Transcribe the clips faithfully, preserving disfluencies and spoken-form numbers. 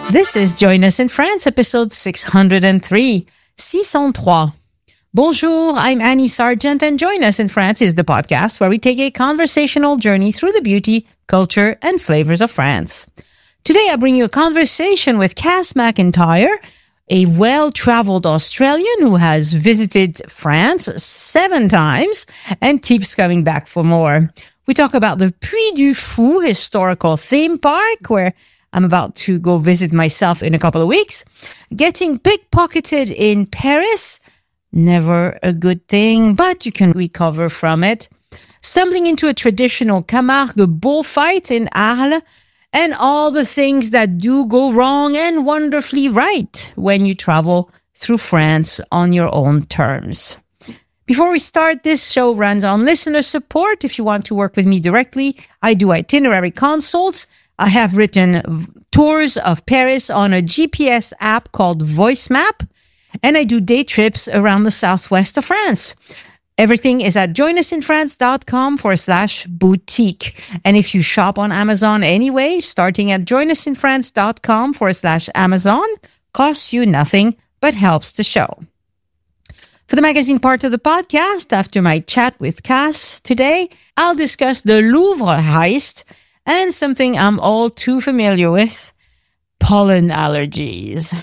This is Join Us in France, episode six hundred three, Saison trois. Bonjour, I'm Annie Sargent, and Join Us in France is the podcast where we take a conversational journey through the beauty, culture, and flavors of France. Today, I bring you a conversation with Cass McIntyre, a well-traveled Australian who has visited France seven times and keeps coming back for more. We talk about the Puy du Fou historical theme park, where I'm about to go visit myself in a couple of weeks. Getting pickpocketed in Paris, never a good thing, but you can recover from it. Stumbling into a traditional Camargue bullfight in Arles, and all the things that do go wrong and wonderfully right when you travel through France on your own terms. Before we start, this show runs on listener support. If you want to work with me directly, I do itinerary consults. I have written v- tours of Paris on a G P S app called Voice Map, and I do day trips around the southwest of France. Everything is at joinusinfrance.com forward slash boutique. And if you shop on Amazon anyway, starting at joinusinfrance.com forward slash Amazon, costs you nothing, but helps the show. For the magazine part of the podcast, after my chat with Cass today, I'll discuss the Louvre heist and something I'm all too familiar with, pollen allergies.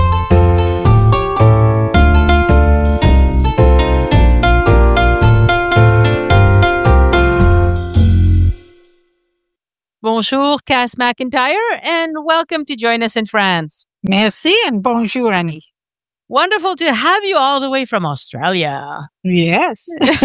Bonjour, Cass McIntyre, and welcome to Join Us in France. Merci and bonjour, Annie. Wonderful to have you all the way from Australia. Yes.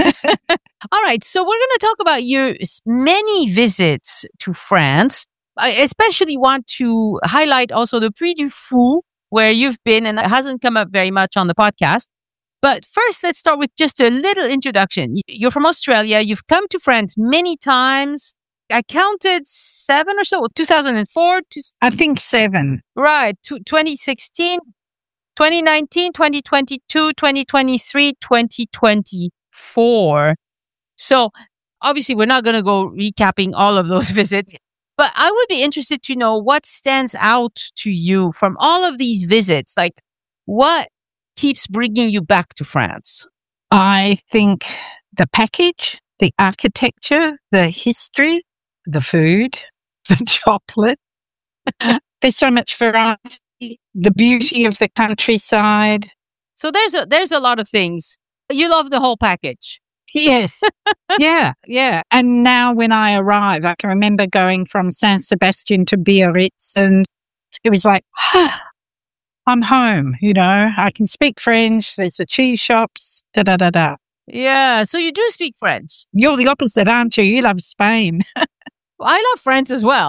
All right, so we're going to talk about your many visits to France. I especially want to highlight also the Puy du Fou, where you've been, and it hasn't come up very much on the podcast. But first, let's start with just a little introduction. You're from Australia. You've come to France many times. I counted seven or so, two thousand four. Two, I think seven. Right, to twenty sixteen, twenty nineteen, twenty twenty-two, twenty twenty-three, twenty twenty-four. So obviously we're not going to go recapping all of those visits, but I would be interested to know what stands out to you from all of these visits. Like, what keeps bringing you back to France? I think the package, the architecture, the history, the food, the chocolate. There's so much variety, the beauty of the countryside. So there's a, there's a lot of things. You love the whole package. Yes. yeah, yeah. And now when I arrive, I can remember going from Saint Sebastian to Biarritz, and it was like, ah, I'm home, you know. I can speak French. There's the cheese shops, da-da-da-da. Yeah, so you do speak French. You're the opposite, aren't you? You love Spain. Well, I love French as well.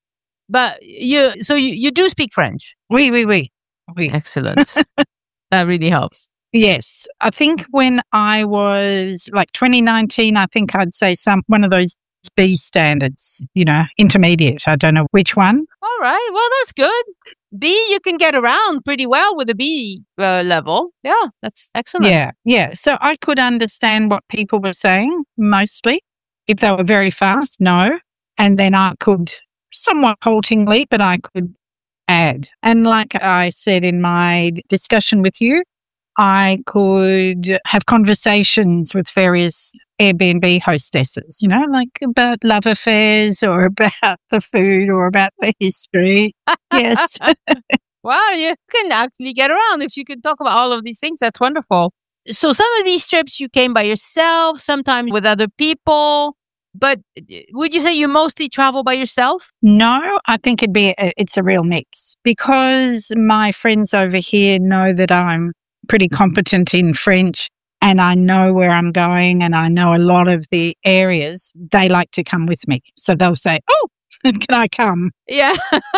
But you, so you, you do speak French? Oui, oui, oui. oui. Excellent. That really helps. Yes. I think when I was like twenty nineteen, I think I'd say some one of those B standards, you know, intermediate. I don't know which one. All right. Well, that's good. B, you can get around pretty well with a B uh, level. Yeah, that's excellent. Yeah, yeah. So I could understand what people were saying, mostly. If they were very fast, no. And then I could, somewhat haltingly, but I could add. And like I said in my discussion with you, I could have conversations with various Airbnb hostesses, you know, like about love affairs or about the food or about the history. Yes. Wow, you can actually get around if you can talk about all of these things. That's wonderful. So some of these trips you came by yourself, sometimes with other people. But would you say you mostly travel by yourself? No, I think it'd be a, it's a real mix, because my friends over here know that I'm pretty competent in French and I know where I'm going and I know a lot of the areas. They like to come with me. So they'll say, oh, can I come? Yeah.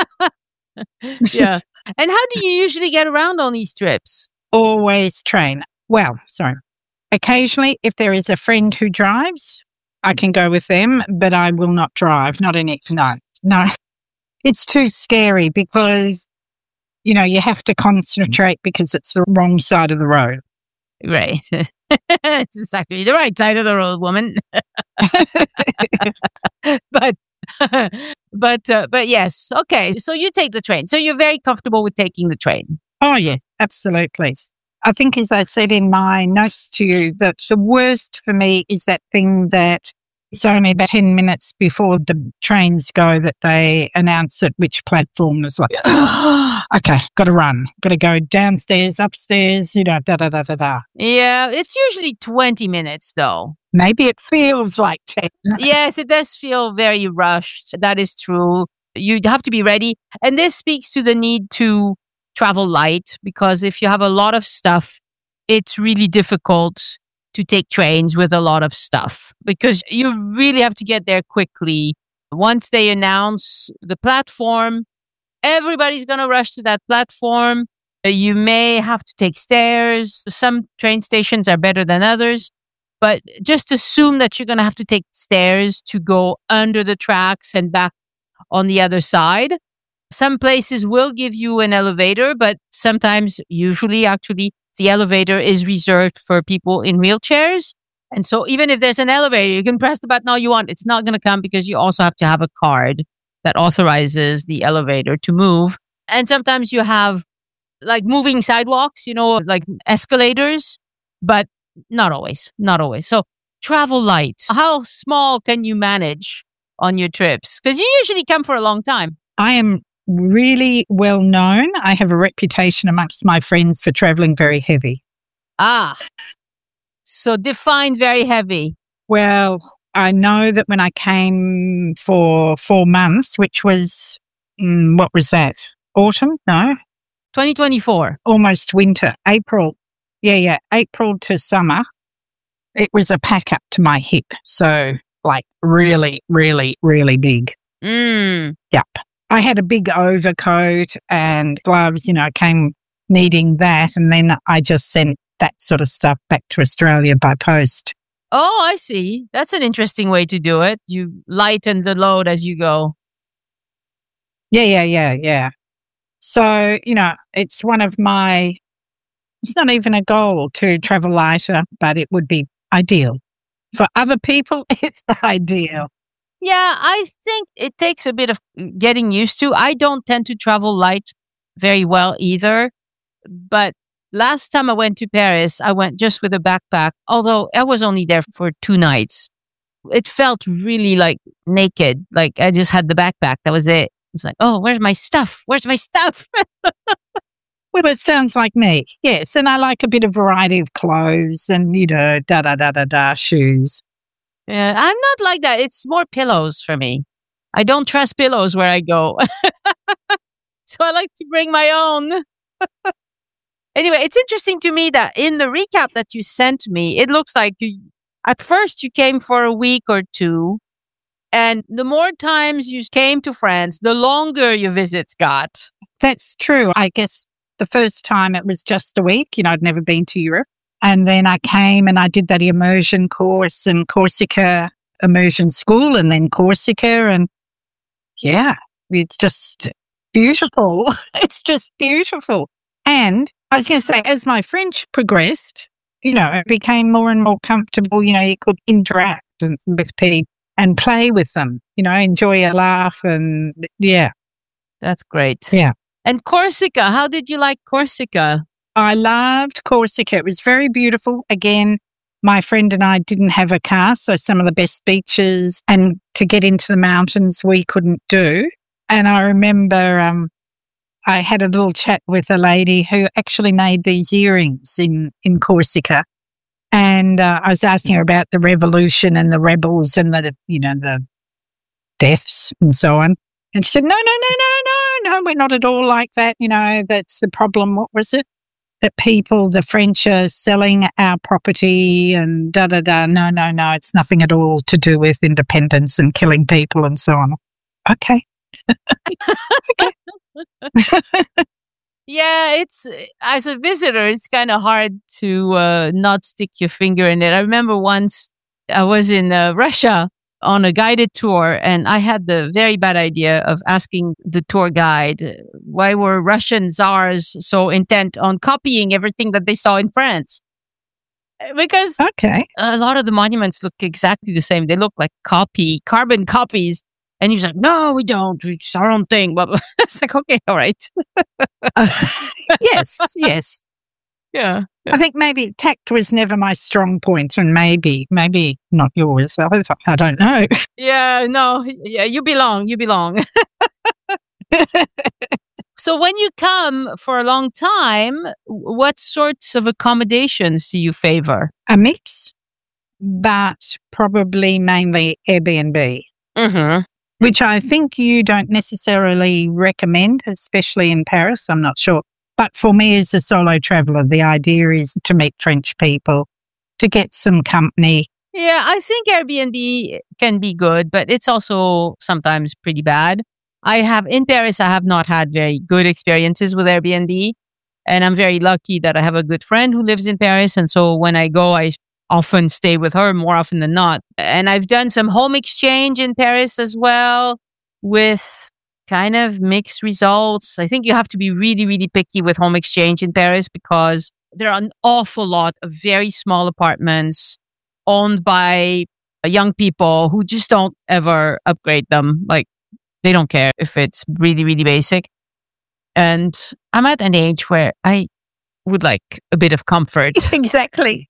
Yeah. And how do you usually get around on these trips? Always train. Well, sorry. Occasionally, if there is a friend who drives, I can go with them, but I will not drive. Not in it. No, no. It's too scary because, you know, you have to concentrate because it's the wrong side of the road. Right. It's exactly the right side of the road, woman. But But uh, but yes, okay. So you take the train. So you're very comfortable with taking the train. Oh, yes, absolutely. I think, as I said in my notes to you, that the worst for me is that thing that it's only about ten minutes before the trains go that they announce at which platform. It's like, oh, okay, got to run, got to go downstairs, upstairs, you know, da da da da da. Yeah, it's usually twenty minutes though. Maybe it feels like ten. Yes, it does feel very rushed. That is true. You have to be ready. And this speaks to the need to travel light, because if you have a lot of stuff, it's really difficult to take trains with a lot of stuff, because you really have to get there quickly. Once they announce the platform, everybody's going to rush to that platform. You may have to take stairs. Some train stations are better than others, but just assume that you're going to have to take stairs to go under the tracks and back on the other side. Some places will give you an elevator, but sometimes, usually actually, the elevator is reserved for people in wheelchairs. And so even if there's an elevator, you can press the button all you want. It's not going to come, because you also have to have a card that authorizes the elevator to move. And sometimes you have like moving sidewalks, you know, like escalators, but not always, not always. So travel light. How small can you manage on your trips? Because you usually come for a long time. I am really well known. I have a reputation amongst my friends for traveling very heavy. Ah, so define very heavy. Well, I know that when I came for four months, which was, mm, what was that? Autumn? No. twenty twenty-four. Almost winter. April. Yeah, yeah. April to summer. It was a pack up to my hip. So like really, really, really big. Mm. Yep. I had a big overcoat and gloves, you know, I came needing that. And then I just sent that sort of stuff back to Australia by post. Oh, I see. That's an interesting way to do it. You lighten the load as you go. Yeah, yeah, yeah, yeah. So, you know, it's one of my, it's not even a goal to travel lighter, but it would be ideal. For other people, it's ideal. Yeah, I think it takes a bit of getting used to. I don't tend to travel light very well either. But last time I went to Paris, I went just with a backpack, although I was only there for two nights. It felt really like naked. Like I just had the backpack. That was it. It's like, oh, where's my stuff? Where's my stuff? Well, it sounds like me. Yes. And I like a bit of variety of clothes and, you know, da da da da da shoes. Yeah, I'm not like that. It's more pillows for me. I don't trust pillows where I go. So I like to bring my own. Anyway, it's interesting to me that in the recap that you sent me, it looks like you, at first you came for a week or two. And the more times you came to France, the longer your visits got. That's true. I guess the first time it was just a week. You know, I'd never been to Europe. And then I came and I did that immersion course in Corsica immersion school and then Corsica. And yeah, it's just beautiful. It's just beautiful. And I was going to say, as my French progressed, you know, it became more and more comfortable. You know, you could interact with people and play with them, you know, enjoy a laugh. And yeah. That's great. Yeah. And Corsica, how did you like Corsica? I loved Corsica. It was very beautiful. Again, my friend and I didn't have a car, so some of the best beaches and to get into the mountains we couldn't do. And I remember um, I had a little chat with a lady who actually made these earrings in, in Corsica. And uh, I was asking her about the revolution and the rebels and the, you know, the deaths and so on. And she said, no, no, no, no, no, no, we're not at all like that. You know, that's the problem. What was it? That people, the French are selling our property and da, da, da. No, no, no, it's nothing at all to do with independence and killing people and so on. Okay. Okay. Yeah, it's, as a visitor, it's kind of hard to uh, not stick your finger in it. I remember once I was in uh, Russia on a guided tour, and I had the very bad idea of asking the tour guide, why were Russian czars so intent on copying everything that they saw in France? Because okay. A lot of the monuments look exactly the same. They look like copy, carbon copies And he's like, no, we don't. It's our own thing. But it's like, okay, all right. uh, yes, yes. Yeah, yeah. I think maybe tact was never my strong point, and maybe, maybe not yours. I, I don't know. Yeah, no, yeah, you belong. You belong. So when you come for a long time, what sorts of accommodations do you favor? A mix, but probably mainly Airbnb, Mm-hmm. which I think you don't necessarily recommend, especially in Paris. I'm not sure. But for me as a solo traveler, the idea is to meet French people, to get some company. Yeah, I think Airbnb can be good, but it's also sometimes pretty bad. I have, in Paris, I have not had very good experiences with Airbnb. And I'm very lucky that I have a good friend who lives in Paris. And so when I go, I often stay with her more often than not. And I've done some home exchange in Paris as well with kind of mixed results. I think you have to be really, really picky with home exchange in Paris because there are an awful lot of very small apartments owned by young people who just don't ever upgrade them. Like, they don't care if it's really, really basic. And I'm at an age where I would like a bit of comfort. Exactly.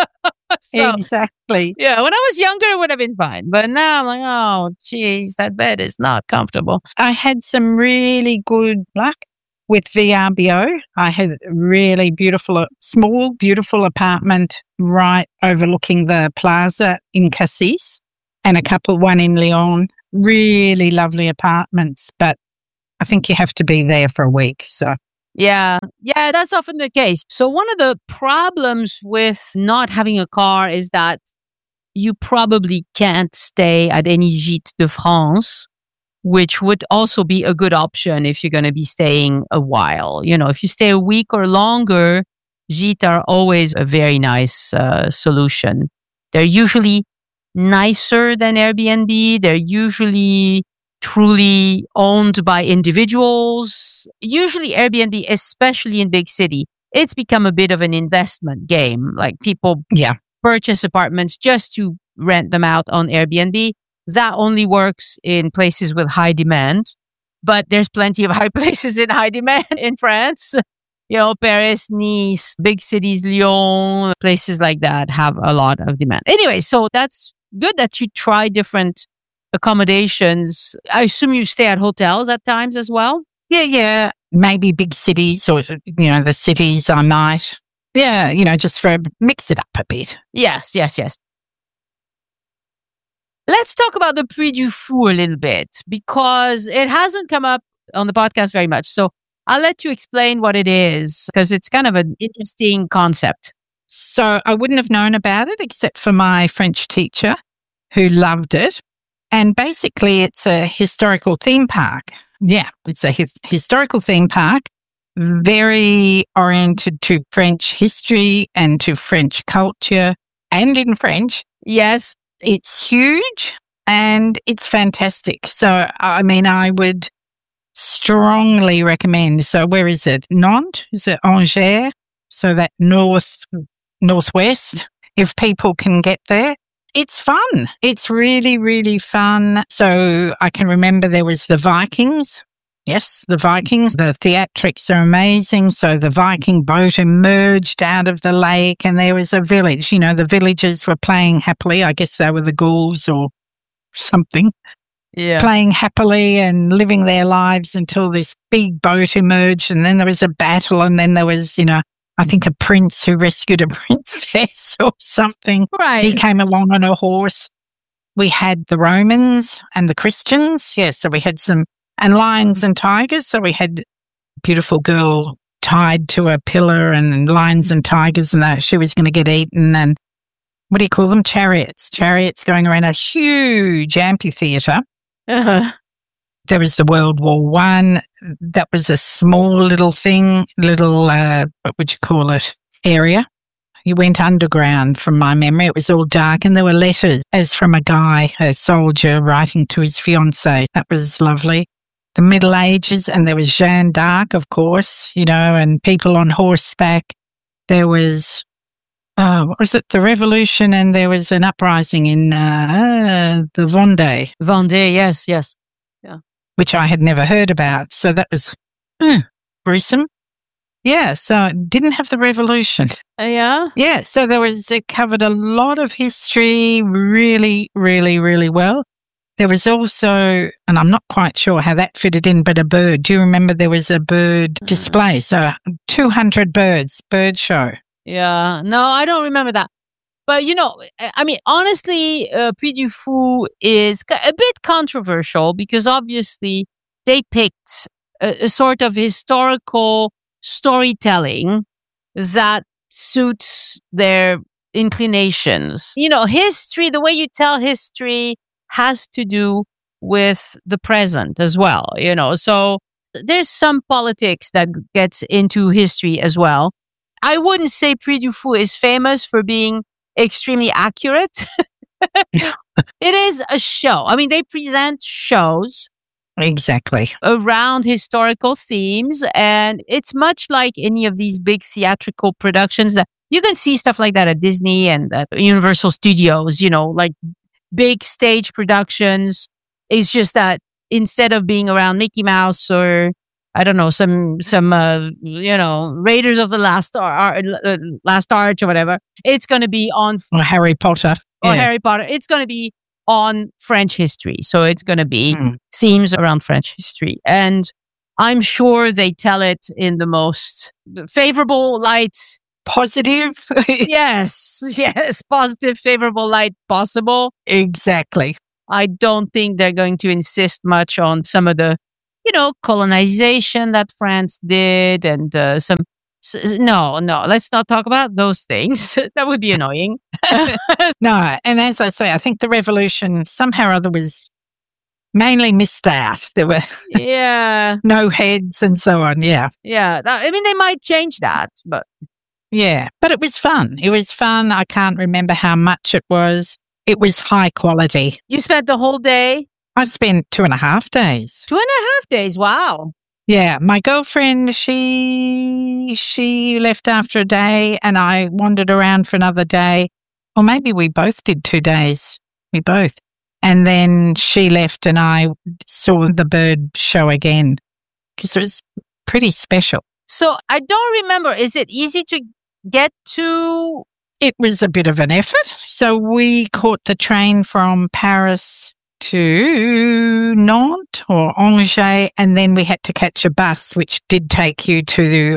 So, exactly. yeah, when I was younger, it would have been fine. But now I'm like, oh, geez, that bed is not comfortable. I had some really good luck with V R B O. I had a really beautiful, small, beautiful apartment right overlooking the plaza in Cassis and a couple, one in Lyon. Really lovely apartments, but I think you have to be there for a week. So, yeah, yeah, that's often the case. So one of the problems with not having a car is that you probably can't stay at any Gîte de France, which would also be a good option if you're going to be staying a while. You know, if you stay a week or longer, Gîtes are always a very nice uh, solution. They're usually nicer than Airbnb. They're usually truly owned by individuals. Usually Airbnb, especially in big city, it's become a bit of an investment game. Like people yeah, purchase apartments just to rent them out on Airbnb. That only works in places with high demand, but there's plenty of high places in high demand in France. You know, Paris, Nice, big cities, Lyon, places like that have a lot of demand. Anyway, so that's good that you try different accommodations. I assume you stay at hotels at times as well? Yeah, yeah. Maybe big cities or, you know, the cities I might. Yeah, you know, just for mix it up a bit. Yes, yes, yes. Let's talk about the Puy du Fou a little bit because it hasn't come up on the podcast very much. So I'll let you explain what it is because it's kind of an interesting concept. So I wouldn't have known about it except for my French teacher who loved it. And basically it's a historical theme park. Yeah, it's a hi- historical theme park, very oriented to French history and to French culture and in French. Yes. It's huge and it's fantastic. So, I mean, I would strongly recommend. So where is it? Nantes? Is it Angers? So that north, northwest, if people can get there. It's fun. It's really, really fun. So I can remember there was the Vikings. Yes, the Vikings. The theatrics are amazing. So the Viking boat emerged out of the lake and there was a village. You know, the villagers were playing happily. I guess they were the ghouls or something. Yeah. Playing happily and living their lives until this big boat emerged. And then there was a battle. And then there was, you know, I think a prince who rescued a princess or something. Right. He came along on a horse. We had the Romans and the Christians. Yeah, so we had some, and lions and tigers. So we had a beautiful girl tied to a pillar and lions and tigers and that she was going to get eaten. And what do you call them? Chariots. Chariots going around a huge amphitheatre. Uh-huh. There was the World War One. That was a small little thing, little, uh, what would you call it, area. You went underground from my memory. It was all dark and there were letters as from a guy, a soldier writing to his fiancée. That was lovely. The Middle Ages, and there was Jeanne d'Arc, of course, you know, and people on horseback. There was, uh, what was it, the Revolution, and there was an uprising in uh, the Vendée. Vendée, yes, yes. which I had never heard about. So that was mm, gruesome. Yeah, so it didn't have the revolution. Uh, yeah? Yeah, so there was, it covered a lot of history really, really, really well. There was also, and I'm not quite sure how that fitted in, but a bird. Do you remember there was a bird display? So two hundred birds, bird show. Yeah. No, I don't remember that. But, you know, I mean, honestly, uh, Puy du Fou is a bit controversial because obviously they picked a, a sort of historical storytelling that suits their inclinations. You know, history, the way you tell history has to do with the present as well, you know. So there's some politics that gets into history as well. I wouldn't say Puy du Fou is famous for being extremely accurate. It is a show. I mean, they present shows. Exactly. Around historical themes, and it's much like any of these big theatrical productions. You can see stuff like that at Disney and at Universal Studios, you know, like big stage productions. It's just that instead of being around Mickey Mouse or, I don't know, some, some, uh, you know, Raiders of the Last Ar- uh, Last Arch or whatever, it's going to be on. Or Harry Potter. Or yeah. Harry Potter. It's going to be on French history. So it's going to be Mm. themes around French history. And I'm sure they tell it in the most favorable light. Positive. Yes, yes, positive, favorable light possible. Exactly. I don't think they're going to insist much on some of the, you know, colonization that France did and uh, some. S- no, no, let's not talk about those things. That would be annoying. No, and as I say, I think the revolution somehow or other was mainly missed out. There were Yeah, no heads and so on. Yeah. yeah. That- I mean, they might change that, but Yeah. But it was fun. It was fun. I can't remember how much it was. It was high quality. you spent the whole day, I spent two and a half days. two and a half days. Wow. Yeah. My girlfriend, she, she left after a day and I wandered around for another day. Or maybe we both did two days. We both. And then she left and I saw the bird show again because it was pretty special. So I don't remember. Is it easy to get to? It was a bit of an effort. So we caught the train from Paris to Nantes or Angers, and then we had to catch a bus, which did take you to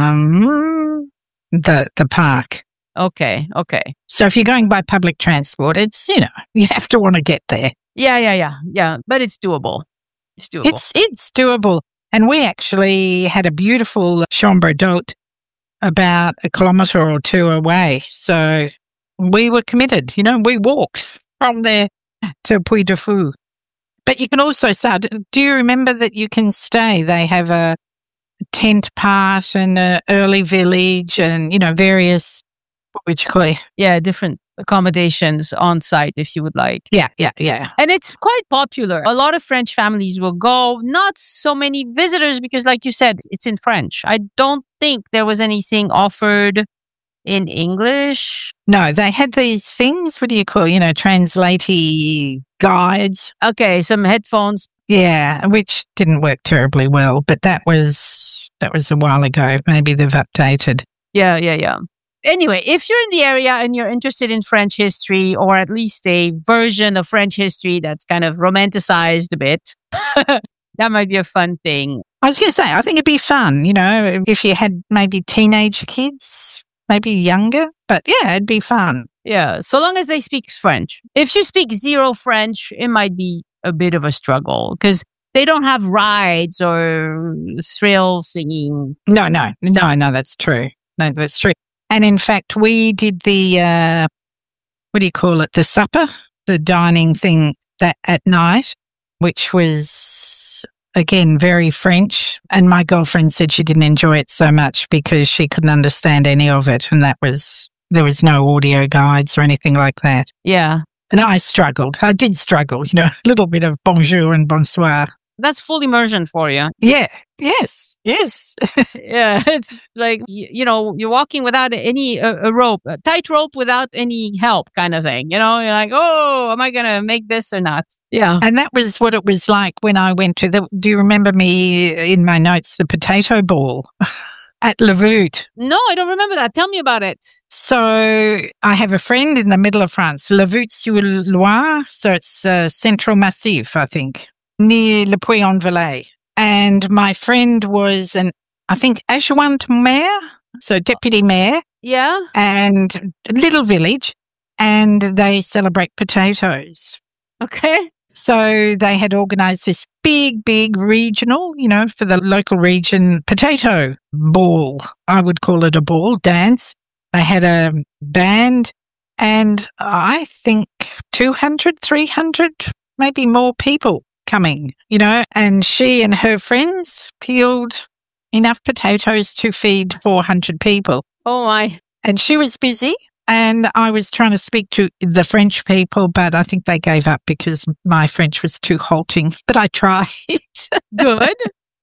um, the the park. Okay, okay. So if you're going by public transport, it's, you know, you have to want to get there. Yeah, yeah, yeah, yeah. But it's doable. It's doable. It's it's doable. And we actually had a beautiful chambre d'hôte about a kilometre or two away. So we were committed. You know, we walked from there to Puy du Fou. But you can also start. Do you remember that you can stay? They have a tent part and an early village and, you know, various, what would you call it? Yeah, different accommodations on site if you would like. Yeah, yeah, yeah. And it's quite popular. A lot of French families will go. Not so many visitors because, like you said, it's in French. I don't think there was anything offered in English. No, they had these things, what do you call, you know, translatey guides. Okay, some headphones. Yeah, which didn't work terribly well, but that was that was a while ago. Maybe they've updated. Yeah, yeah, yeah. Anyway, if you're in the area and you're interested in French history, or at least a version of French history that's kind of romanticized a bit, that might be a fun thing. I was going to say, I think it'd be fun, you know, if you had maybe teenage kids, maybe younger, but yeah, it'd be fun. Yeah, so long as they speak French. If you speak zero French, it might be a bit of a struggle because they don't have rides or thrill singing. No, no, no, no, that's true. No, that's true. And in fact, we did the, uh, what do you call it? The supper, the dining thing that at night, which was, again, very French. And my girlfriend said she didn't enjoy it so much because she couldn't understand any of it. And that was, there was no audio guides or anything like that. Yeah. And I struggled. I did struggle, you know, a little bit of bonjour and bonsoir. that's full immersion for you. Yeah. Yes. Yes. Yeah, it's like, you, you know, you're walking without any uh, a rope, a tight rope without any help kind of thing. You know, you're like, oh, am I going to make this or not? Yeah. And that was what it was like when I went to the, do you remember me in my notes, the potato ball at Le Voûte? No, I don't remember that. Tell me about it. So I have a friend in the middle of France, Le Voûte-sur-Loire. So it's uh, Central Massif, I think, near Le Puy-en-Velay. And my friend was an, I think, adjoint mayor, so deputy mayor. Yeah. And a little village. And they celebrate potatoes. Okay. So they had organised this big, big regional, you know, for the local region potato ball. I would call it a ball, dance. They had a band and I think two hundred, three hundred, maybe more people coming, you know, and she and her friends peeled enough potatoes to feed four hundred people. Oh, my. And she was busy. And I was trying to speak to the French people, but I think they gave up because my French was too halting. But I tried. Good.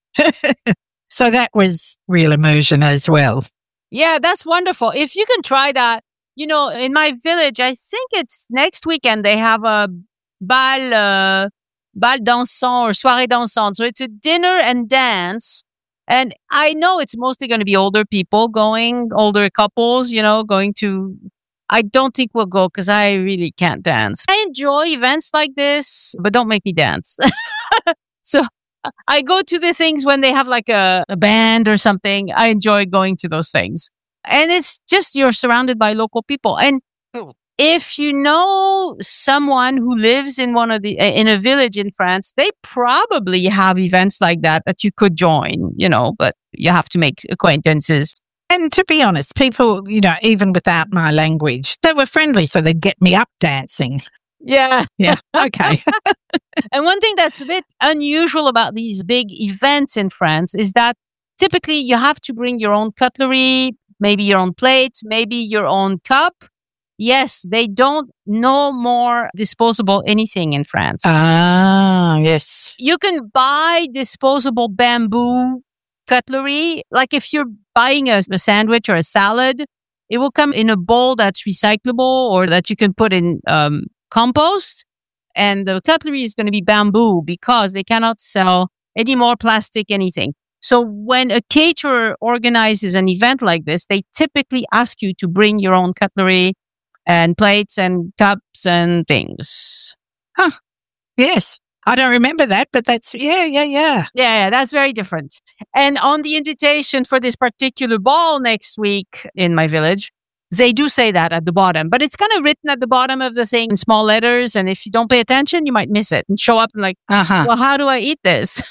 So that was real immersion as well. Yeah, that's wonderful. If you can try that, you know, in my village, I think it's next weekend, they have a bal, uh, bal dansant or soirée dansante. So it's a dinner and dance. And I know it's mostly going to be older people going, older couples, you know, going to, I don't think we'll go because I really can't dance. I enjoy events like this, but don't make me dance. So I go to the things when they have like a, a band or something. I enjoy going to those things. And it's just, you're surrounded by local people. And if you know someone who lives in one of the, in a village in France, they probably have events like that that you could join, you know, but you have to make acquaintances. And to be honest, people, you know, even without my language, they were friendly, so they'd get me up dancing. Yeah. Yeah. Okay. And one thing that's a bit unusual about these big events in France is that typically you have to bring your own cutlery, maybe your own plate, maybe your own cup. Yes, they don't no more disposable anything in France. Ah, yes. You can buy disposable bamboo cutlery. Like if you're buying a, a sandwich or a salad, it will come in a bowl that's recyclable or that you can put in um, compost. And the cutlery is going to be bamboo because they cannot sell any more plastic, anything. So when a caterer organizes an event like this, they typically ask you to bring your own cutlery and plates and cups and things. Huh. Yes. I don't remember that, but that's, yeah, yeah, yeah. Yeah, yeah, that's very different. And on the invitation for this particular ball next week in my village, they do say that at the bottom, but it's kind of written at the bottom of the thing in small letters. And if you don't pay attention, you might miss it and show up and like, uh-huh. Well, how do I eat this?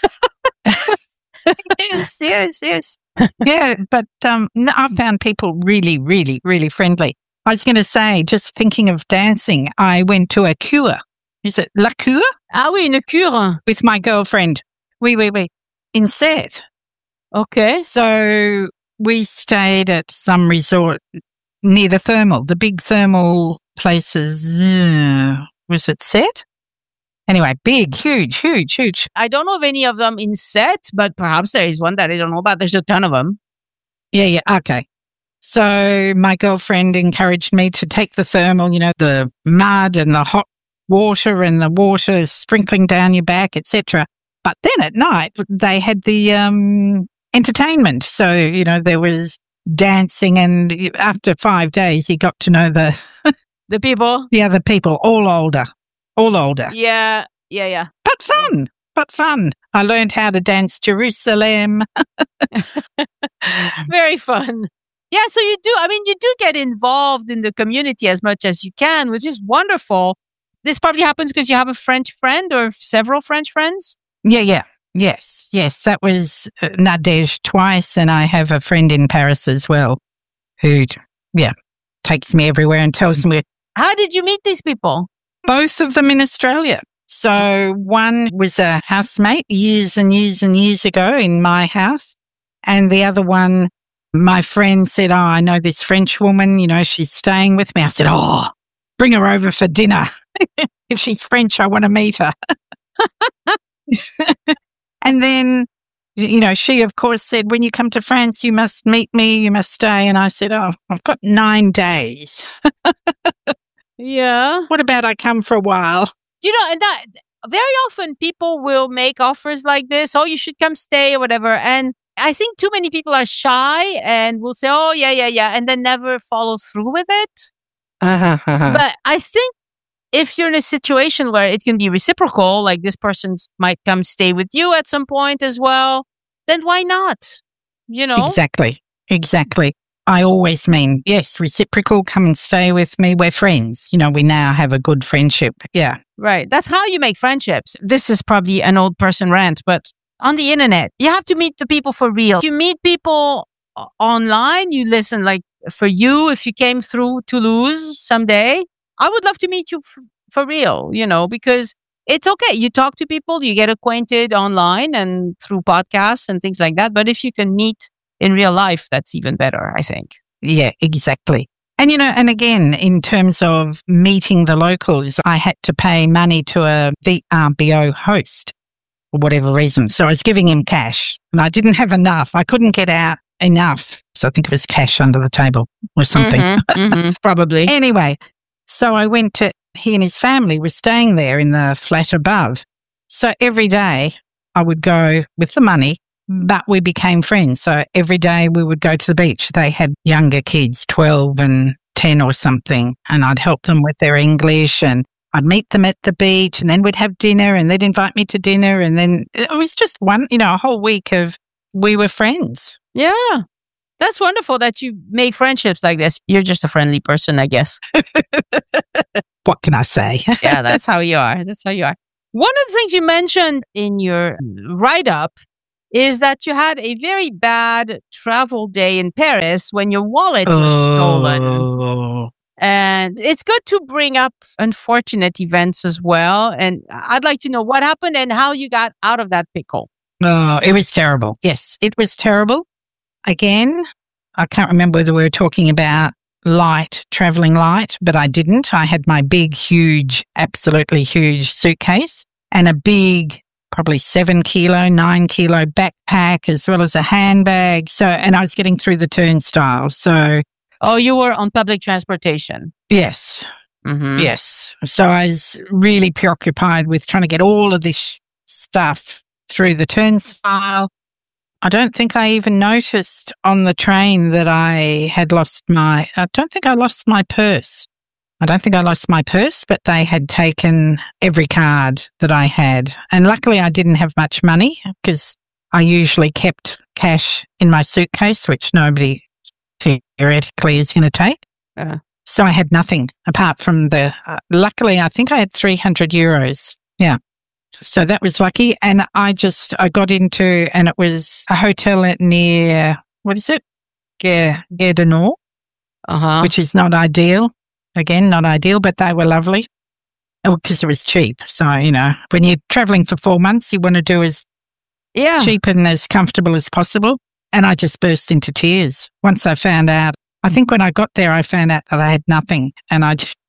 Yes, yes, yes. Yeah, but um, no, I found people really, really, really friendly. I was going to say, just thinking of dancing, I went to a cure. Is it La Cure? Ah oui, une cure. With my girlfriend. Oui, oui, oui. In Sète. Okay. So we stayed at some resort near the thermal, the big thermal places. Uh, was it Sète? Anyway, big, huge, huge, huge. I don't know of any of them in Sète, but perhaps there is one that I don't know about. There's a ton of them. Yeah, yeah, okay. So my girlfriend encouraged me to take the thermal, you know, the mud and the hot water and the water sprinkling down your back, et cetera. But then at night, they had the um, entertainment. So, you know, there was dancing, and after five days, you got to know the the people, the other people, all older, all older. Yeah, yeah, yeah. But fun, but fun. I learned how to dance Jerusalem. Very fun. Yeah, so you do, I mean, you do get involved in the community as much as you can, which is wonderful. This probably happens because you have a French friend or several French friends? Yeah, yeah. Yes, yes. That was uh, Nadège twice, and I have a friend in Paris as well who, yeah, takes me everywhere and tells me. How did you meet these people? Both of them in Australia. So one was a housemate years and years and years ago in my house, and the other one, my friend said, oh, I know this French woman, you know, she's staying with me. I said, oh, bring her over for dinner. If she's French, I want to meet her. And then, you know, she, of course, said, when you come to France, you must meet me, you must stay. And I said, oh, I've got nine days. Yeah. What about I come for a while? You know, and that very often people will make offers like this. Oh, you should come stay or whatever. And I think too many people are shy and will say, oh, yeah, yeah, yeah, and then never follow through with it. Uh-huh, uh-huh. But I think if you're in a situation where it can be reciprocal, like this person might come stay with you at some point as well, then why not? You know? Exactly. Exactly. I always mean, yes, reciprocal, come and stay with me. We're friends. You know, we now have a good friendship. Yeah. Right. That's how you make friendships. This is probably an old person rant, but on the internet, you have to meet the people for real. If you meet people online, you listen, like for you, if you came through Toulouse someday, I would love to meet you f- for real, you know, because it's okay. You talk to people, you get acquainted online and through podcasts and things like that. But if you can meet in real life, that's even better, I think. Yeah, exactly. And, you know, and again, in terms of meeting the locals, I had to pay money to a V R B O host for whatever reason. So I was giving him cash and I didn't have enough. I couldn't get out enough. So I think it was cash under the table or something. Mm-hmm, mm-hmm, probably. Anyway, so I went to, he and his family were staying there in the flat above. So every day I would go with the money, but we became friends. So every day we would go to the beach. They had younger kids, twelve and ten or something, and I'd help them with their English and I'd meet them at the beach and then we'd have dinner and they'd invite me to dinner. And then it was just one, you know, a whole week of we were friends. Yeah. That's wonderful that you make friendships like this. You're just a friendly person, I guess. What can I say? Yeah, that's how you are. That's how you are. One of the things you mentioned in your write-up is that you had a very bad travel day in Paris when your wallet was oh. stolen. And it's good to bring up unfortunate events as well. And I'd like to know what happened and how you got out of that pickle. Oh, it was terrible. Yes, it was terrible. Again, I can't remember whether we were talking about light, traveling light, but I didn't. I had my big, huge, absolutely huge suitcase and a big, probably seven kilo, nine kilo backpack as well as a handbag. So, and I was getting through the turnstile. So, oh, you were on public transportation. Yes. Mm-hmm. Yes. So I was really preoccupied with trying to get all of this stuff through the turnstile. I don't think I even noticed on the train that I had lost my, I don't think I lost my purse. I don't think I lost my purse, but they had taken every card that I had. And luckily I didn't have much money because I usually kept cash in my suitcase, which nobody theoretically is going to take. Uh, so I had nothing apart from the, uh, luckily I think I had three hundred euros. Yeah. So that was lucky. And I just, I got into, and it was a hotel near, what is it? Gare, Gare du Nord, uh-huh. which is not ideal. Again, not ideal, but they were lovely. Oh, because it was cheap. So, you know, when you're traveling for four months, you want to do as yeah. cheap and as comfortable as possible. And I just burst into tears once I found out. I think when I got there, I found out that I had nothing. And I just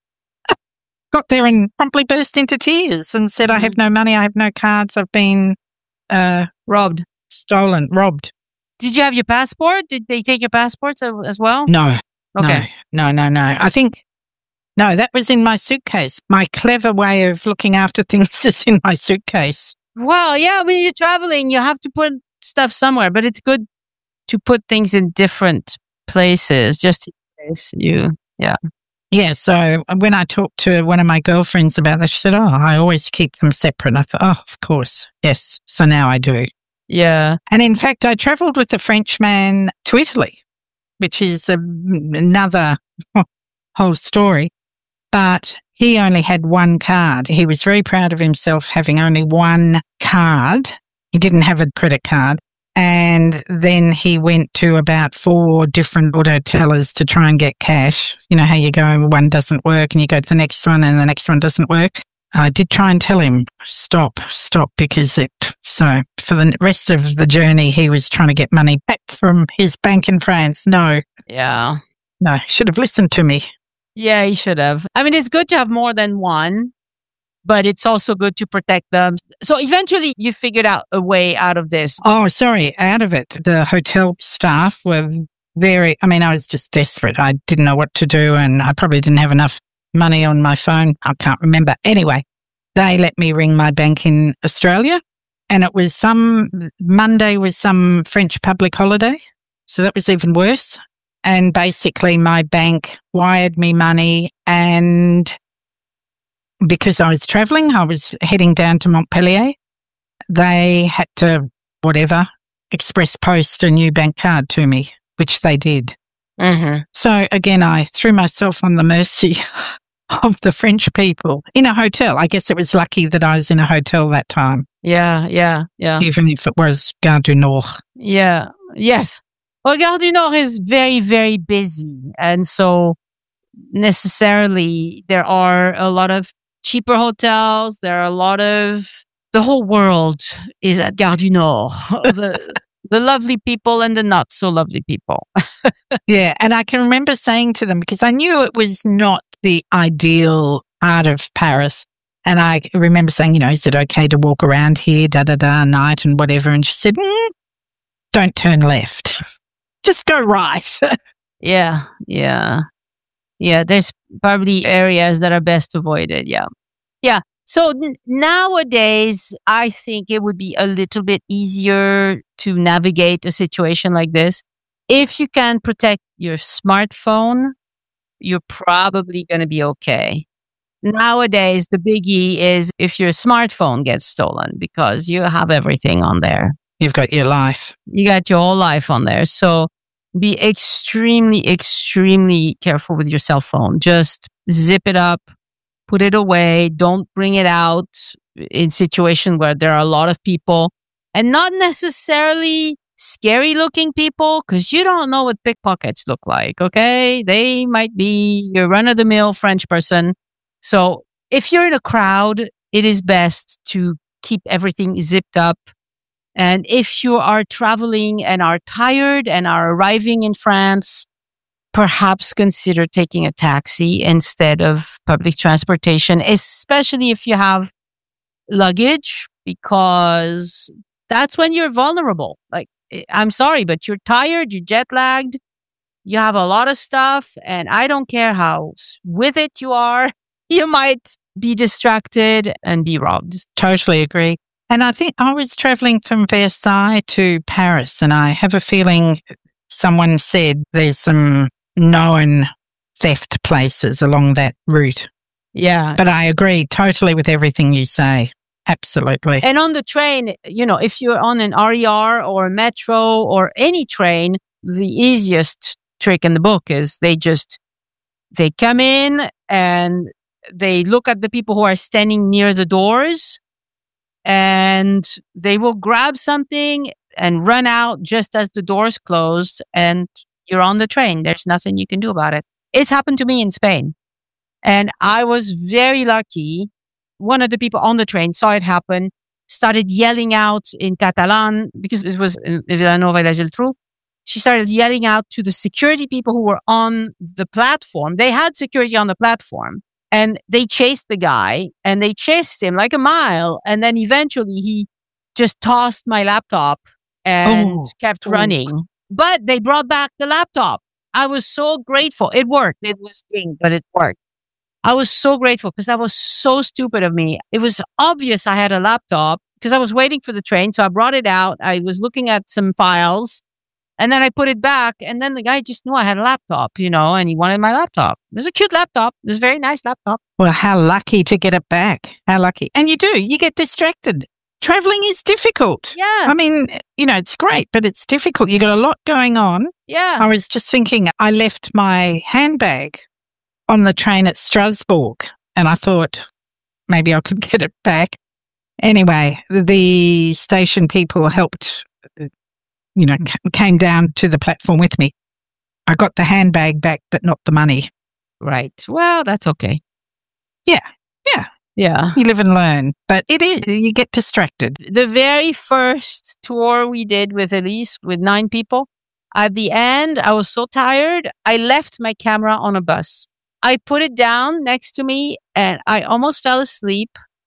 got there and promptly burst into tears and said, mm-hmm. I have no money, I have no cards, I've been uh, robbed, stolen, robbed. Did you have your passport? Did they take your passports as well? No, okay. no, no, no, no. I think, no, that was in my suitcase. My clever way of looking after things is in my suitcase. Well, yeah, when you're traveling, you have to put stuff somewhere, but it's good to put things in different places just in case you, yeah. Yeah, so when I talked to one of my girlfriends about this, she said, oh, I always keep them separate. I thought, oh, of course, yes. So now I do. Yeah. And in fact, I travelled with a Frenchman to Italy, which is a, another whole story. But he only had one card. He was very proud of himself having only one card. He didn't have a credit card. And then he went to about four different auto tellers to try and get cash. You know how you go, one doesn't work and you go to the next one and the next one doesn't work. I did try and tell him, stop, stop, because it, so for the rest of the journey, he was trying to get money back from his bank in France. No. Yeah. No, should have listened to me. Yeah, he should have. I mean, it's good to have more than one, but it's also good to protect them. So eventually you figured out a way out of this. Oh, sorry, out of it. The hotel staff were very, I mean, I was just desperate. I didn't know what to do, and I probably didn't have enough money on my phone. I can't remember. Anyway, they let me ring my bank in Australia, and it was some, Monday was some French public holiday. So that was even worse. And basically my bank wired me money, and because I was traveling, I was heading down to Montpellier. They had to, whatever, express post a new bank card to me, which they did. Mm-hmm. So again, I threw myself on the mercy of the French people in a hotel. I guess it was lucky that I was in a hotel that time. Yeah, yeah, yeah. Even if it was Gare du Nord. Yeah, yes. Well, Gare du Nord is very, very busy. And so necessarily there are a lot of cheaper hotels. There are a lot of, the whole world is at Gare du Nord. the, the lovely people and the not so lovely people. Yeah. And I can remember saying to them, because I knew it was not the ideal part of Paris. And I remember saying, you know, is it okay to walk around here, da, da, da, night and whatever? And she said, mm, don't turn left. Just go right. Yeah, yeah. Yeah, there's probably areas that are best avoided. Yeah. Yeah. So n- nowadays, I think it would be a little bit easier to navigate a situation like this. If you can protect your smartphone, you're probably going to be okay. Nowadays, the biggie is if your smartphone gets stolen, because you have everything on there. You've got your life. You got your whole life on there. So be extremely, extremely careful with your cell phone. Just zip it up, put it away. Don't bring it out in situations where there are a lot of people, and not necessarily scary looking people, because you don't know what pickpockets look like. Okay. They might be your run of the mill French person. So if you're in a crowd, it is best to keep everything zipped up. And if you are traveling and are tired and are arriving in France, perhaps consider taking a taxi instead of public transportation, especially if you have luggage, because that's when you're vulnerable. Like, I'm sorry, but you're tired, you're jet lagged, you have a lot of stuff, and I don't care how with it you are, you might be distracted and be robbed. Totally agree. And I think I was traveling from Versailles to Paris, and I have a feeling someone said there's some known theft places along that route. Yeah. But I agree totally with everything you say. Absolutely. And on the train, you know, if you're on an R E R or a metro or any train, the easiest trick in the book is they just, they come in and they look at the people who are standing near the doors, and they will grab something and run out just as the doors closed, and you're on the train. There's nothing you can do about it. It's happened to me in Spain. And I was very lucky. One of the people on the train saw it happen, started yelling out in Catalan, because it was in Vilanova i la Geltrú. She started yelling out to the security people who were on the platform. They had security on the platform. And they chased the guy, and they chased him like a mile. And then eventually he just tossed my laptop and Oh. kept Oh. running. But they brought back the laptop. I was so grateful. It worked. It was dinged, but it worked. I was so grateful because that was so stupid of me. It was obvious I had a laptop because I was waiting for the train. So I brought it out. I was looking at some files. And then I put it back, and then the guy just knew I had a laptop, you know, and he wanted my laptop. It was a cute laptop. It was a very nice laptop. Well, how lucky to get it back. How lucky. And you do. You get distracted. Traveling is difficult. Yeah. I mean, you know, it's great, but it's difficult. You got a lot going on. Yeah. I was just thinking, I left my handbag on the train at Strasbourg, and I thought maybe I could get it back. Anyway, the station people helped, you know, came down to the platform with me. I got the handbag back, but not the money. Right. Well, that's okay. Yeah. Yeah. Yeah. You live and learn, but it is, you get distracted. The very first tour we did with Elise, with nine people, at the end, I was so tired, I left my camera on a bus. I put it down next to me, and I almost fell asleep.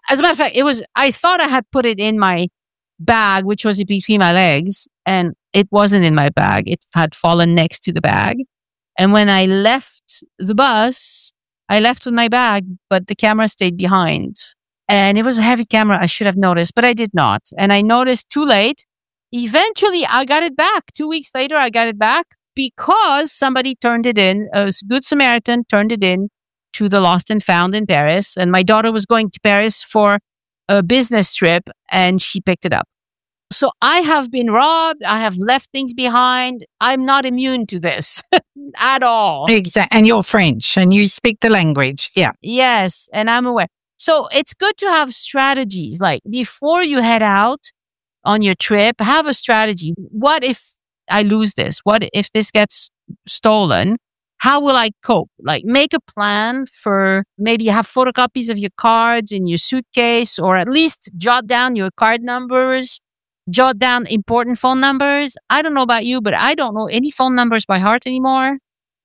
As a matter of fact, it was, I thought I had put it in my bag, which was between my legs, and it wasn't in my bag. It had fallen next to the bag. And when I left the bus, I left with my bag, but the camera stayed behind. And it was a heavy camera. I should have noticed, but I did not. And I noticed too late. Eventually, I got it back. Two weeks later, I got it back because somebody turned it in. A good Samaritan turned it in to the Lost and Found in Paris. And my daughter was going to Paris for a business trip, and she picked it up. So I have been robbed. I have left things behind. I'm not immune to this at all. Exactly. And you're French and you speak the language. Yeah. Yes. And I'm aware. So it's good to have strategies. Like before you head out on your trip, have a strategy. What if I lose this? What if this gets stolen? How will I cope? Like make a plan for maybe have photocopies of your cards in your suitcase, or at least jot down your card numbers, jot down important phone numbers. I don't know about you, but I don't know any phone numbers by heart anymore.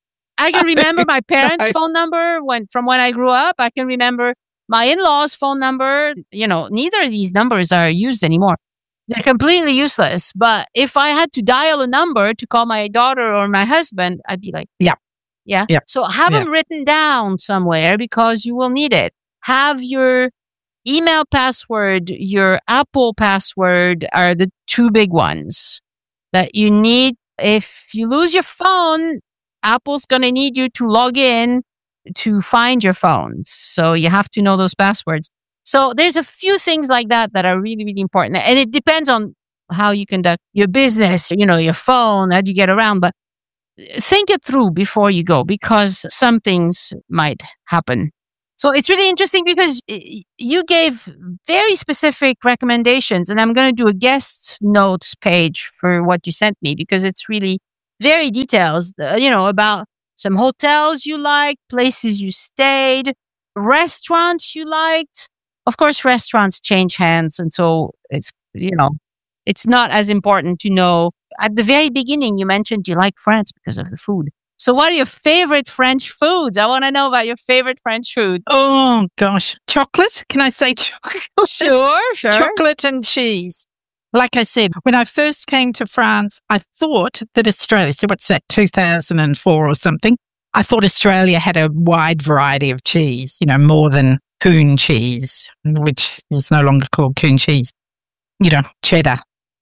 I can remember my parents' phone number when from when I grew up. I can remember my in-laws' phone number. You know, neither of these numbers are used anymore. They're completely useless. But if I had to dial a number to call my daughter or my husband, I'd be like, yeah. Yeah. yeah. So have yeah. them written down somewhere because you will need it. Have your email password, your Apple password are the two big ones that you need. If you lose your phone, Apple's going to need you to log in to find your phone. So you have to know those passwords. So there's a few things like that that are really, really important. And it depends on how you conduct your business, you know, your phone, how do you get around. But think it through before you go because some things might happen. So it's really interesting because you gave very specific recommendations, and I'm going to do a guest notes page for what you sent me because it's really very detailed, you know, about some hotels you liked, places you stayed, restaurants you liked. Of course, restaurants change hands. And so it's, you know, it's not as important to know. At the very beginning, you mentioned you like France because of the food. So what are your favorite French foods? I want to know about your favorite French food. Oh, gosh. Chocolate? Can I say chocolate? Sure, sure. Chocolate and cheese. Like I said, when I first came to France, I thought that Australia, so what's that, two thousand four or something? I thought Australia had a wide variety of cheese, you know, more than Coon cheese, which is no longer called Coon cheese, you know, cheddar.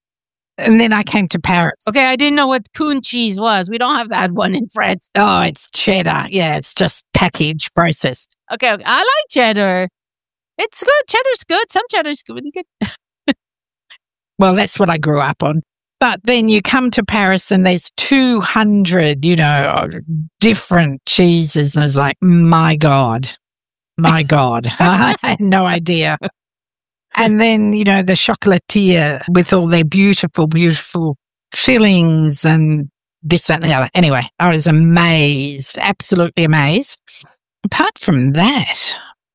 And then I came to Paris. Okay, I didn't know what Coon cheese was. We don't have that one in France. Oh, it's cheddar. Yeah, it's just packaged, processed. Okay, okay. I like cheddar. It's good. Cheddar's good. Some cheddar's good. Really good. Well, that's what I grew up on. But then you come to Paris and there's two hundred, you know, different cheeses. And it's like, my God, my God. I had no idea. And then, you know, the chocolatier with all their beautiful, beautiful fillings and this, that, and the other. Anyway, I was amazed, absolutely amazed. Apart from that,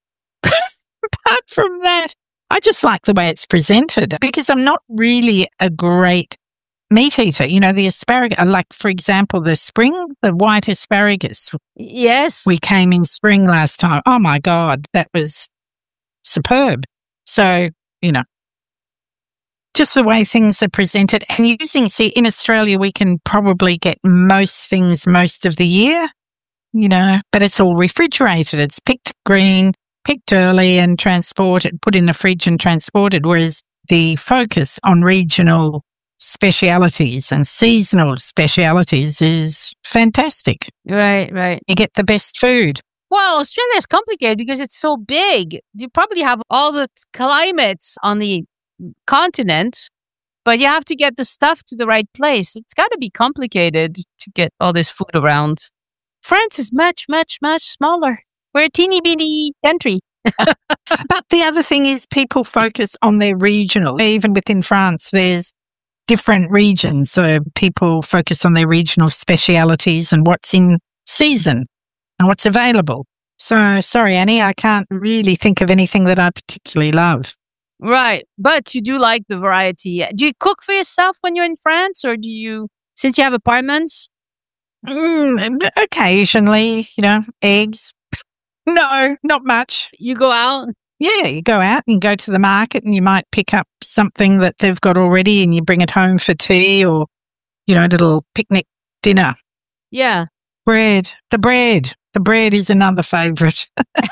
apart from that, I just like the way it's presented because I'm not really a great meat eater. You know, the asparagus, like, for example, the spring, the white asparagus. Yes. We came in spring last time. Oh, my God, that was superb. So, you know, just the way things are presented and using, see, in Australia, we can probably get most things most of the year, you know, but it's all refrigerated. It's picked green, picked early and transported, put in the fridge and transported, whereas the focus on regional specialities and seasonal specialities is fantastic. Right, right. You get the best food. Well, Australia is complicated because it's so big. You probably have all the climates on the continent, but you have to get the stuff to the right place. It's got to be complicated to get all this food around. France is much, much, much smaller. We're a teeny bitty country. But the other thing is people focus on their regional. Even within France, there's different regions. So people focus on their regional specialities and what's in season and what's available. So, sorry, Annie, I can't really think of anything that I particularly love. Right. But you do like the variety. Do you cook for yourself when you're in France or do you, since you have apartments? Mm, occasionally, you know, eggs. No, not much. You go out? Yeah, you go out and you go to the market and you might pick up something that they've got already and you bring it home for tea or, you know, a little picnic dinner. Yeah. Bread. The bread. The bread is another favourite.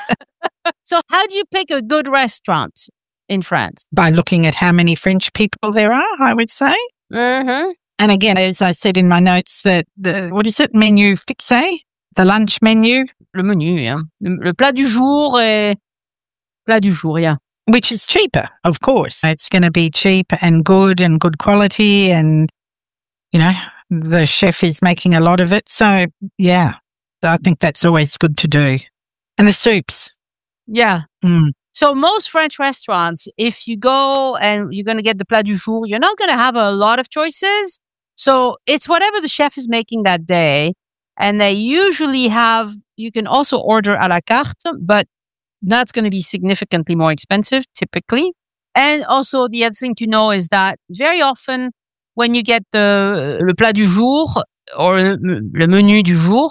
So how do you pick a good restaurant in France? By looking at how many French people there are, I would say. Mm-hmm. And again, as I said in my notes, that the, what is it, menu fixé? The lunch menu? Le menu, yeah. Le, le plat du jour et plat du jour, yeah. Which is cheaper, of course. It's going to be cheap and good and good quality and, you know, the chef is making a lot of it. So, yeah, I think that's always good to do. And the soups. Yeah. Mm. So most French restaurants, if you go and you're going to get the plat du jour, you're not going to have a lot of choices. So it's whatever the chef is making that day. And they usually have, you can also order à la carte, but that's going to be significantly more expensive typically. And also the other thing to know is that very often when you get the le plat du jour or le menu du jour,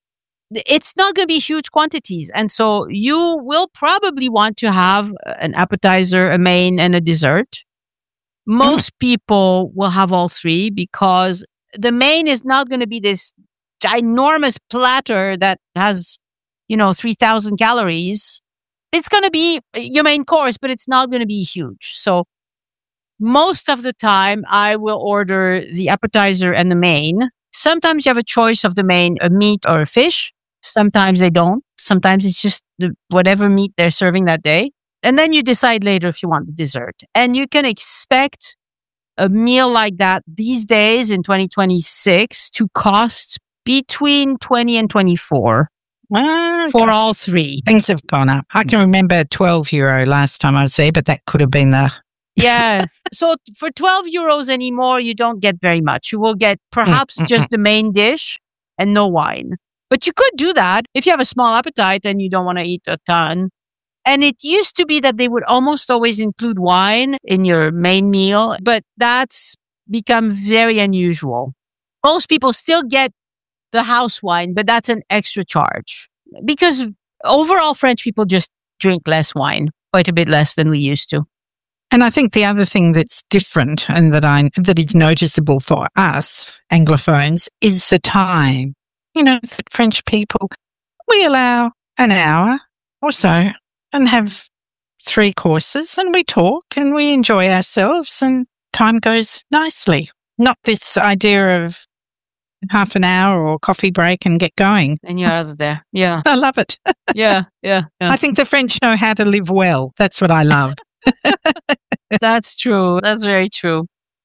it's not going to be huge quantities. And so you will probably want to have an appetizer, a main, and a dessert. Most mm. people will have all three because the main is not going to be this ginormous platter that has, you know, three thousand calories. It's going to be your main course, but it's not going to be huge. So most of the time I will order the appetizer and the main. Sometimes you have a choice of the main, a meat or a fish. Sometimes they don't. Sometimes it's just the, whatever meat they're serving that day. And then you decide later if you want the dessert. And you can expect a meal like that these days in twenty twenty-six to cost between twenty and twenty-four oh, for gosh. all three. Things have gone up. I can remember twelve euro last time I was there, but that could have been the... Yeah. So for twelve euros anymore, you don't get very much. You will get perhaps just the main dish and no wine. But you could do that if you have a small appetite and you don't want to eat a ton. And it used to be that they would almost always include wine in your main meal, but that's become very unusual. Most people still get the house wine, but that's an extra charge because overall French people just drink less wine, quite a bit less than we used to. And I think the other thing that's different and that I that is noticeable for us Anglophones is the time. You know, French people, we allow an hour or so and have three courses and we talk and we enjoy ourselves and time goes nicely. Not this idea of half an hour or coffee break and get going. And you're out of there. Yeah. I love it. yeah, yeah, yeah. I think the French know how to live well. That's what I love. That's true. That's very true.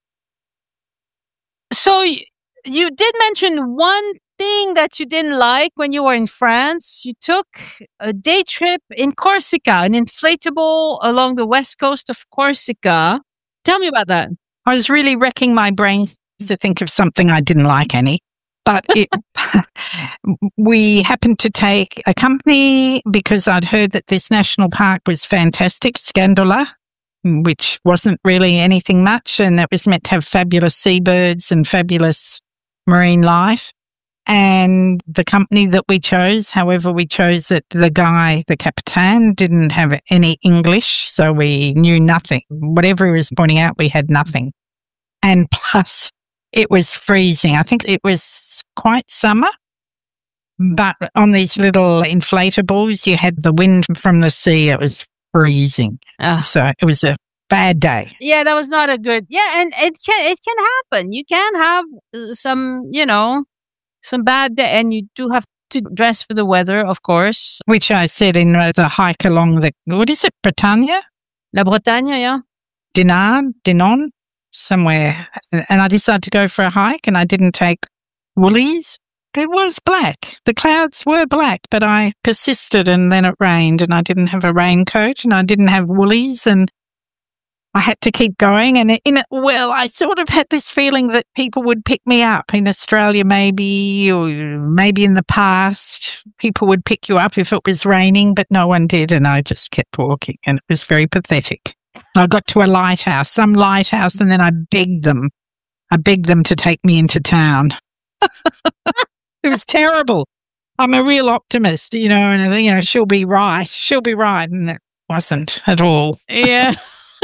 So you did mention one thing that you didn't like when you were in France. You took a day trip in Corsica, an inflatable along the west coast of Corsica. Tell me about that. I was really wrecking my brains to think of something I didn't like, Annie. But it, we happened to take a company because I'd heard that this national park was fantastic, Scandola, which wasn't really anything much, and it was meant to have fabulous seabirds and fabulous marine life. And the company that we chose, however we chose it, the guy, the captain, didn't have any English, so we knew nothing. Whatever he was pointing out, we had nothing. And plus, it was freezing. I think it was quite summer, but on these little inflatables, you had the wind from the sea. It was freezing. Oh. So it was a bad day. Yeah, that was not a good, yeah, and it can, it can happen. You can have some, you know, some bad day, and you do have to dress for the weather, of course. Which I said in uh, the hike along the, what is it, Bretagne? La Bretagne, yeah. Dinard, Dinan, somewhere. And I decided to go for a hike, and I didn't take woolies. It was black. The clouds were black, but I persisted, and then it rained, and I didn't have a raincoat, and I didn't have woolies, and I had to keep going. And in it, well, I sort of had this feeling that people would pick me up in Australia, maybe, or maybe in the past, people would pick you up if it was raining, but no one did. And I just kept walking, and it was very pathetic. I got to a lighthouse, some lighthouse, and then I begged them. I begged them to take me into town. It was terrible. I'm a real optimist, you know, and, you know, she'll be right. She'll be right. And wasn't at all. Yeah.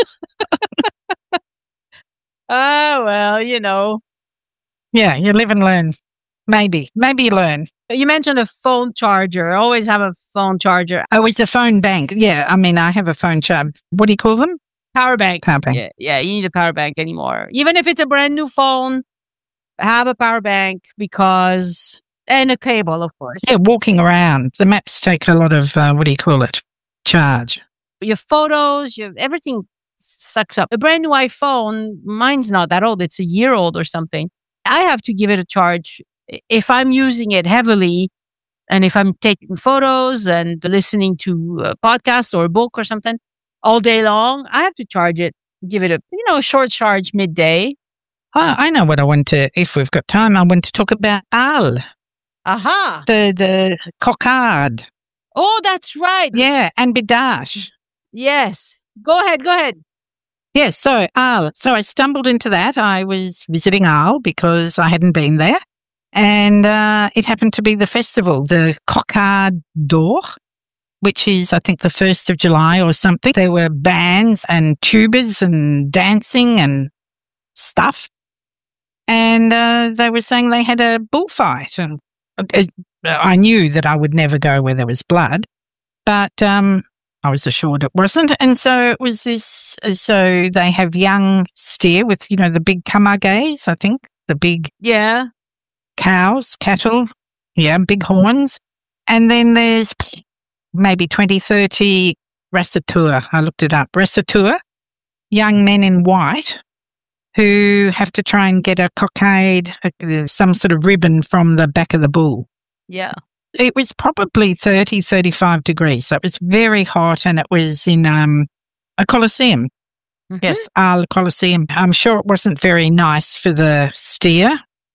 Oh, well, you know. Yeah, you live and learn. Maybe. Maybe you learn. You mentioned a phone charger. Always have a phone charger. Oh, it's a phone bank. Yeah, I mean, I have a phone charger. What do you call them? Power bank. Power bank. Yeah, yeah, you need a power bank anymore. Even if it's a brand new phone, have a power bank because, and a cable, of course. Yeah, walking around. The maps take a lot of, uh, what do you call it? Charge. Your photos, your everything sucks up. A brand new iPhone, mine's not that old. It's a year old or something. I have to give it a charge if I'm using it heavily and if I'm taking photos and listening to a podcast or a book or something all day long. I have to charge it, give it a, you know, a short charge midday. Oh, I know what I want to, if we've got time, I want to talk about Al. Aha. The, the cockade. Oh, that's right. Yeah, and Bidash. Yes. Go ahead. Go ahead. Yes, so Al. So I stumbled into that. I was visiting Al because I hadn't been there. And uh, it happened to be the festival, the Cockade d'Or, which is, I think, the first of July or something. There were bands and tubas and dancing and stuff. And uh, they were saying they had a bullfight. And uh, I knew that I would never go where there was blood. But um, I was assured it wasn't. And so it was this, so they have young steer with, you know, the big kamagays, I think, the big Yeah. cows, cattle, yeah, big horns. And then there's maybe twenty, thirty Rasatua. I looked it up. Rasatua, young men in white who have to try and get a cockade, uh, some sort of ribbon from the back of the bull. Yeah. It was probably thirty, thirty-five degrees. So it was very hot and it was in um, a Colosseum. Mm-hmm. Yes, Arles Colosseum. I'm sure it wasn't very nice for the steer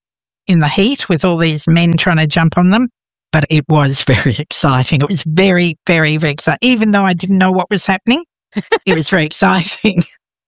in the heat with all these men trying to jump on them, but it was very exciting. It was very, very, very exciting. Even though I didn't know what was happening, it was very exciting.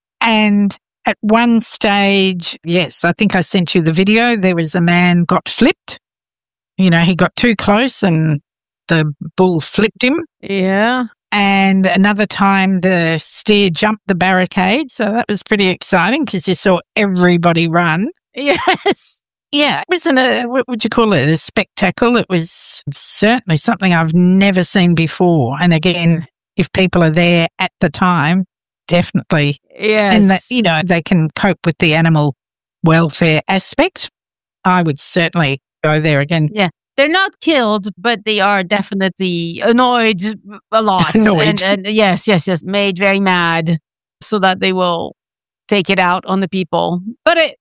And at one stage, yes, I think I sent you the video, there was a man got flipped. You know, he got too close and the bull flipped him. Yeah. And another time the steer jumped the barricade. So that was pretty exciting because you saw everybody run. Yes. Yeah, it wasn't a, what would you call it, a spectacle. It was certainly something I've never seen before. And again, if people are there at the time, definitely. Yes. And, that, you know, they can cope with the animal welfare aspect. I would certainly go there again. Yeah. They're not killed, but they are definitely annoyed a lot. Annoyed. And, and yes, yes, yes, made very mad so that they will take it out on the people. But it,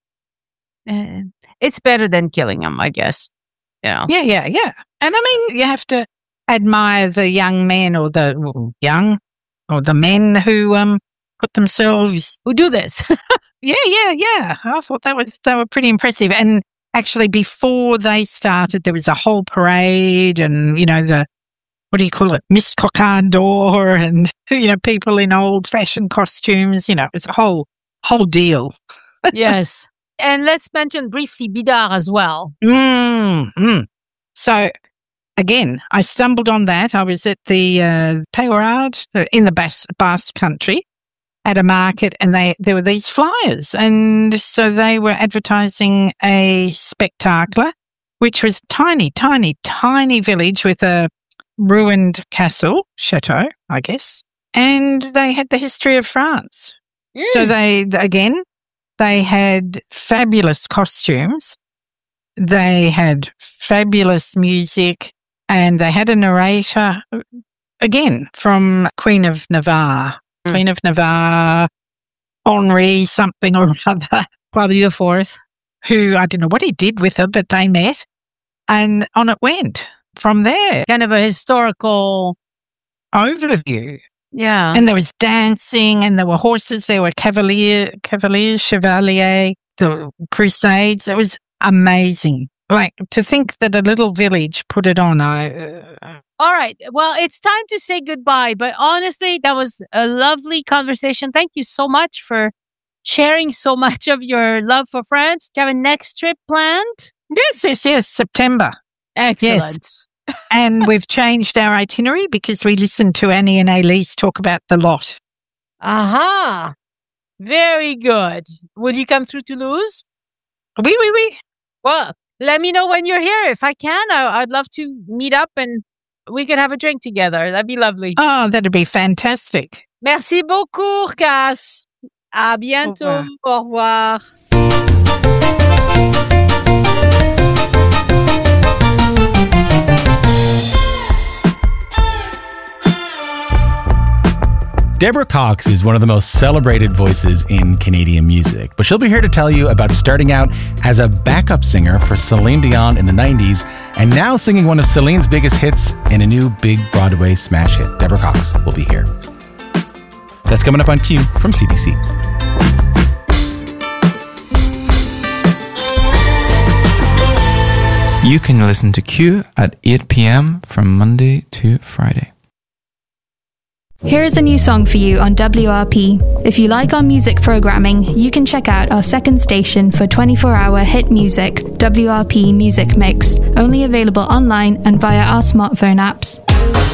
uh, it's better than killing them, I guess. You know? Yeah, yeah, yeah. And I mean, you have to admire the young men or the well, young or the men who um put themselves. Who do this. Yeah, yeah, yeah. I thought that was, they were pretty impressive. And actually, before they started, there was a whole parade and, you know, the, what do you call it? Miss Cockade d'Or and, you know, people in old fashioned costumes, you know, it's a whole, whole deal. Yes. And let's mention briefly Bidart as well. Mm, mm. So, again, I stumbled on that. I was at the uh, Peyrade in the Basque, Basque country at a market and they there were these flyers. And so they were advertising a spectacle, which was tiny, tiny, tiny village with a ruined castle, chateau, I guess. And they had the history of France. Mm. So they, again, they had fabulous costumes. They had fabulous music and they had a narrator, again, from Queen of Navarre. Mm. Queen of Navarre, Henri something or other. Probably the fourth. Who, I don't know what he did with her, but they met. And on it went from there. Kind of a historical overview. Yeah. And there was dancing and there were horses. There were cavalier, cavaliers, chevalier, the crusades. It was amazing. Like, to think that a little village put it on. I, uh, All right. Well, it's time to say goodbye. But honestly, that was a lovely conversation. Thank you so much for sharing so much of your love for France. Do you have a next trip planned? Yes, yes, yes. September. Excellent. Yes. And we've changed our itinerary because we listened to Annie and Elise talk about The Lot. Aha. Very good. Will you come through Toulouse? Oui, oui, oui. Well, let me know when you're here. If I can, I, I'd love to meet up and we could have a drink together. That'd be lovely. Oh, that'd be fantastic. Merci beaucoup, Cass. À bientôt. Au revoir. Au revoir. Deborah Cox is one of the most celebrated voices in Canadian music, but she'll be here to tell you about starting out as a backup singer for Celine Dion in the nineties and now singing one of Celine's biggest hits in a new big Broadway smash hit. Deborah Cox will be here. That's coming up on Q from C B C. You can listen to Q at eight p.m. from Monday to Friday. Here's a new song for you on W R P. If you like our music programming, you can check out our second station for twenty-four hour hit music, W R P Music Mix, only available online and via our smartphone apps.